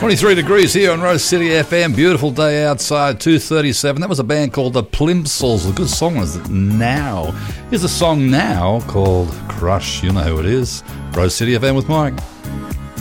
23 degrees here on Rose City FM. Beautiful day outside, 2:37. That was a band called the Plimsolls. The good song was Now. Here's a song now called Crush. You know who it is. Rose City FM with Mike.